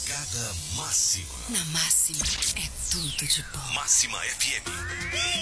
Pegada Máxima. Na Máxima é tudo de bom. Máxima FM.